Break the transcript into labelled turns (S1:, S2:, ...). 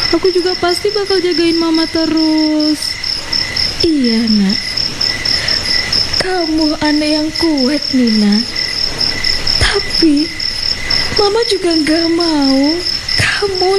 S1: Aku juga pasti bakal jagain mama terus.
S2: Iya nak, kamu anak yang kuat Nina. Tapi mama juga gak mau kamu